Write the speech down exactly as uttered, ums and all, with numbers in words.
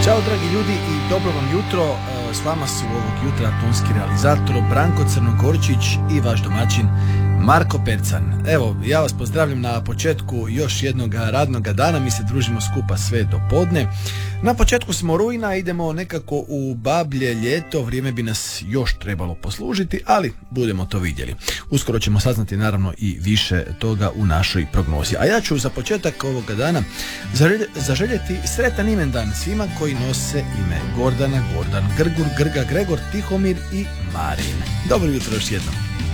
Ćao dragi ljudi i dobro vam jutro. S vama su ovog jutra tonski realizator Branko Crnogorčić i vaš domaćin Marko Percan. Evo, ja vas pozdravljam na početku još jednog radnog dana, mi se družimo skupa sve do podne. Na početku smo rujna, idemo nekako u bablje ljeto, vrijeme bi nas još trebalo poslužiti, ali budemo to vidjeli. Uskoro ćemo saznati naravno i više toga u našoj prognozi. A ja ću za početak ovoga dana zaželjeti sretan imendan svima koji nose ime Gordana, Gordan, Grgur, Grga, Gregor, Tihomir i Marin. Dobro jutro još jednom.